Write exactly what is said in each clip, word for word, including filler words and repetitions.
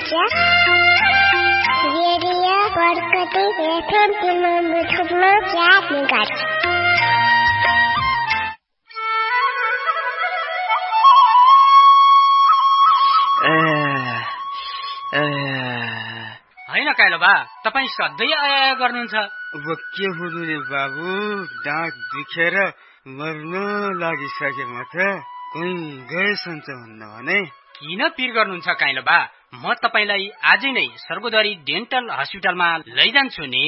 क्या radio Barkati FM तिम्रो छुटमा याद निकाल्छ हैन काइलो बा तपाई सधैँ आया गर्नुहुन्छ। अब के हुनु रे बाबु, दाँत दुखेर मर्न लागिसके म त। कोही गए सन्च भन्न भने किन पिर गर्नुहुन्छ काइलो बा, म तपाईलाई आजै नै सर्गोदरी डेन्टल हस्पिटलमा लैजान्छु नि।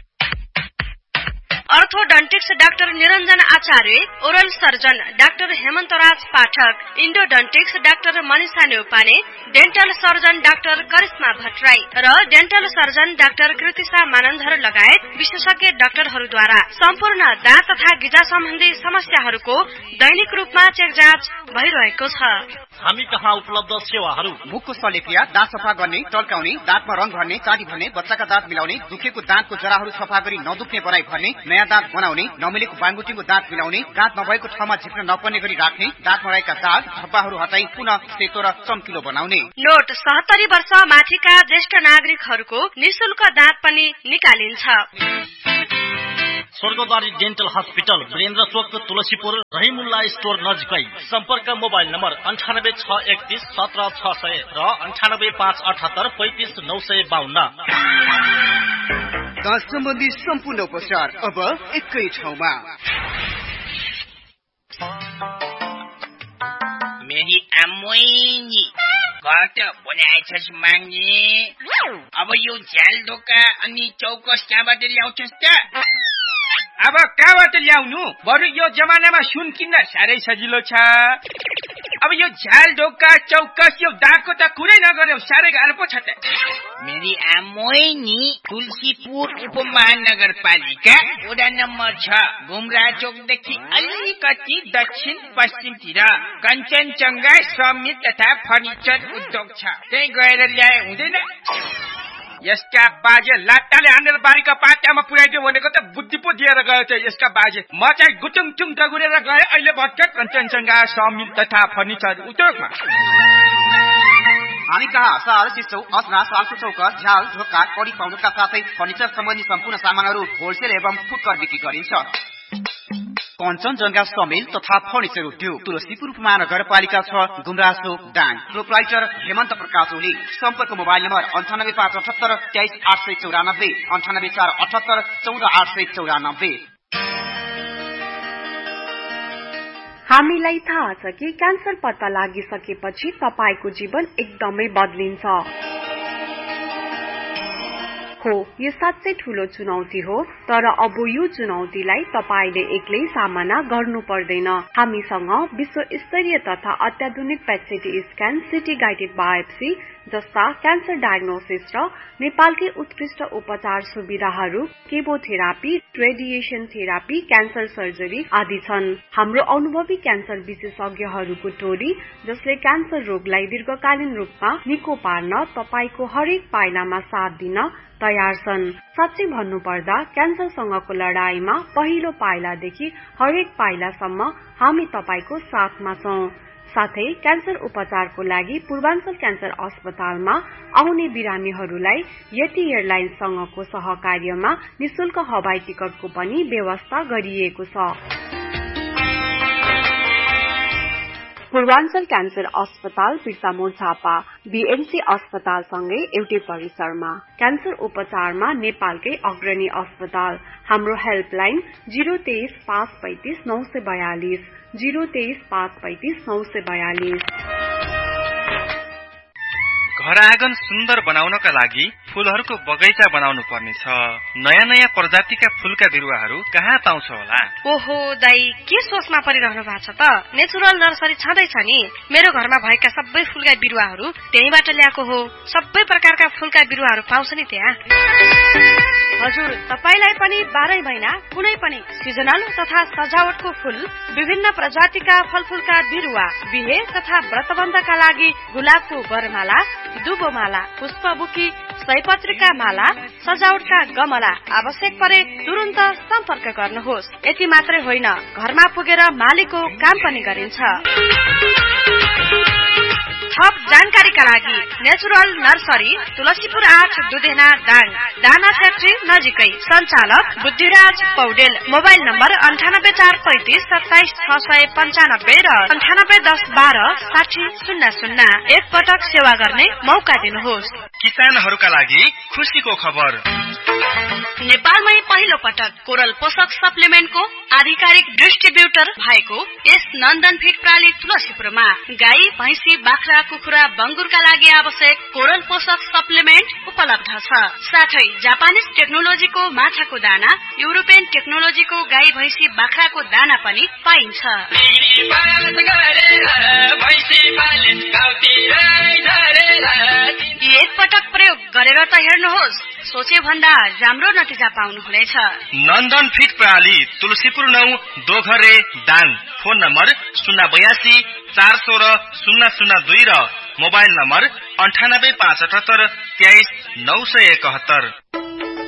अर्थोडन्टिक्स डाक्टर निरञ्जन आचार्य, ओरल सर्जन डाक्टर हेमन्तराज पाठक, इन्डोडन्टिक्स doctor Manisha Neupane, dental surgeon doctor Karishma Bhattarai र dental surgeon doctor Kritisha Manandhar लगायत विशेषज्ञ डाक्टरहरूद्वारा सम्पूर्ण दाँत तथा गिजा सम्बन्धी समस्याहरूको दैनिक रूपमा चेक जाँच भइरहेको छ। हामी कहाँ उपलब्ध सेवाहरू: मुखको शल्यक्रिया, दाँत सफा गर्ने, टल्काउने, दाँतमा रङ भर्ने, चाँडी भर्ने, बच्चाका दाँत मिलाउने, दुखेको दाँतको जराहरू सफा गरी नदुख्ने बनाई भर्ने, नयाँ दाँत बनाउने, नमिलेको बाङगुटीको दाँत मिलाउने, दाँत नभएको ठाउँमा झिक्न नपर्ने गरी राख्ने, दाँतमा रहेका दाग धब्बाहरू हटाई पुनः सेतो र चम्किलो बनाउने। नोट सत्तरी वर्ष माथिका ज्येष्ठ नागरिकहरूको निशुल्क दाँत पनि निकालिन्छ। स्वर्गद्वारी डेन्टल हस्पिटल, वीरेन्द्र चोक, तुलसीपुर, रहिमुल्ला स्टोर नजिकै। सम्पर्क मोबाइल नम्बर अन्ठानब्बे छ एकतीस सत्र छ सय र अन्ठानब्बे पाँच अठहत्तर पैंतिस नौ सय बाहन्न। दाँत सम्बन्धी सम्पूर्ण उपचार अब एकै ठाउँमा। मेरी आम्मोइनी घट बनाएछस् माग्ने, अब यो झ्याल ढोका अनि चौकस कहाँबाट ल्याउँछस् त? अब कहाँबाट ल्याउनु? बरु यो जमानामा सुन किन्न साह्रै सजिलो छ। अब यो झ्याल ढोका चौकस यो दागको त कुरै नगर्यो, साह्रै गाह्रो पो छ त। मेरी आम्मोइनी तुलसीपुर उपमहानगरपालिका वडा नम्बर छ, गुमरा चोकदेखि अलिकति दक्षिण पश्चिमतिर कञ्चनजङ्घा समित तथा फर्निचर उद्योग छ, त्यही गएर ल्याए हुँदैन? यसका बाजे लाट्टाले हानेर बारीका पाटामा पुर्याइदियो भनेको त बुद्धि पो दिएर गयो त यसका बाजे। म चाहिँ गुटुङटुङ दगुरेर गए अहिले भर्खर कञ्चनजङ्घा समिल तथा फर्निचर उद्योगमा। हामी कहाँ सहर, सिस्टौ, असना, सालको चौक, झ्याल ढोका, कडी पाउडरका साथै फर्निचर सम्बन्धी सम्पूर्ण सामानहरू होलसेल एवं फुटकर बिक्री गरिन्छ। कञ्चनजङ्घा समेल तथा फर्निचर उद्योग, तुलसीपुर महानगरपालिका छ, गुमरासो दाङ। प्रोप्राइटर हेमन्त प्रकाश ओली। सम्पर्क मोबाइल नम्बर अन्ठानब्बे पाँच अठहत्तर तेइस आठ सय चौरानब्बे, अन्ठानब्बे चार अठहत्तर चौध आठ सय चौरानब्बे। हामीलाई थाहा छ कि क्यान्सर पत्ता लागिसकेपछि तपाईको जीवन एकदमै बदलिन्छ। हो, यो साँच्चै ठूलो चुनौती हो, तर अब यो चुनौतीलाई तपाईले एक्लै सामना गर्नु पर्दैन। हामीसँग विश्व स्तरीय तथा अत्याधुनिक PET CT scan, city guided biopsy जस्ता क्यान्सर डायग्नोसिस र नेपालकै उत्कृष्ट उपचार सुविधाहरू, chemotherapy, radiation therapy, cancer surgery आदि छन्। हाम्रो अनुभवी क्यान्सर विशेषज्ञहरूको टोली जसले क्यान्सर रोगलाई दीर्घकालीन रूपमा निको पार्न तपाईको हरेक पाइलामा साथ दिन तयार छन्। साँच्चै भन्नुपर्दा क्यान्सरसँगको लडाईमा पहिलो पाइलादेखि हरेक पाइलासम्म हामी तपाईको साथमा छौं। साथै क्यान्सर उपचारको लागि पूर्वाञ्चल क्यान्सर अस्पतालमा आउने बिरामीहरूलाई यति एयरलाइन्ससँगको सहकार्यमा निशुल्क हवाई टिकटको पनि व्यवस्था गरिएको छ। पूर्वाञ्चल क्यान्सर अस्पताल बिर्सामोड झापा, बीएमसी अस्पतालसँगै एउटै परिसरमा। क्यान्सर उपचारमा नेपालकै अग्रणी अस्पताल। हाम्रो हेल्पलाइन जीरो तेइस पाँच पैंतिस नौ सय बयालिस, जीरो तेइस पाँच पैंतिस नौ सय बयालिस। घर आँगन सुन्दर बनाउनका लागि फूलहरूको बगैँचा बनाउनु पर्ने छ। नयाँ नयाँ प्रजातिका फूलका बिरुवाहरू कहाँ पाउँछ होला? ओहो दाई, के सोचमा परिरहनु भएको छ त? नेचुरल नर्सरी छँदैछ नि। मेरो घरमा भएका सबै फूलका बिरुवाहरू त्यहीबाट ल्याएको हो। सबै प्रकारका फूलका बिरुवाहरू पाउँछ नि त्यहाँ। हजुर, तपाईलाई पनि बाह्रै महिना कुनै पनि सिजनल तथा सजावटको फूल, विभिन्न प्रजातिका फलफूलका बिरुवा, बिहे तथा व्रतबन्धका लागि गुलाबको वरमाला, दुबोमाला, पुष्पबुकी, सयपत्रीका माला, सजावटका गमला आवश्यक परे तुरुन्त सम्पर्क गर्नुहोस्। यति मात्रै होइन, घरमा पुगेर मालीको काम पनि गरिन्छ। थप जानकारीका लागि नेचुरल नर्सरी तुलसीपुर आठ दुधेना दाङ दाना फ्याक्ट्री नजिकै सञ्चालक बुद्धिराज पौडेल मोबाइल नम्बर अन्ठानब्बे चार पैंतिस सत्ताइस छ सय पन्चानब्बे र अन्ठानब्बे दस बाह्र साठी शून्य शून्य एक पटक सेवा गर्ने मौका दिनुहोस्। किसानहरूका लागि खुशीको खबर। नेपालमै पहिलो पटक कोरल पोषक सप्लिमेन्टको आधिकारिक डिस्ट्रिब्युटर भएको यस नन्दन फिड प्राली तुलसीपुरमा गाई भैंसी बाख्रा कुखुरा बंगुरका लागि आवश्यक कोरल पोषक सप्लिमेन्ट उपलब्ध छ। साथै जापानिज टेक्नोलोजीको माछाको दाना युरोपियन टेक्नोलोजीको गाई भैंसी बाख्राको दाना पनि पाइन्छ। एक पटक प्रयोग गरेर त हेर्नुहोस्, सोचे भन्दा राम्रो नतिजा पाउनुहुनेछ। नन्दन फिड प्रणाली तुलसीपुर नौ दोघरे दाङ। फोन नम्बर शून्य बयासी चार सोह्र शून्य शून्य दुई र मोबाइल नम्बर अन्ठानब्बे पाँच अठहत्तर तेइस नौ सय एकहत्तर।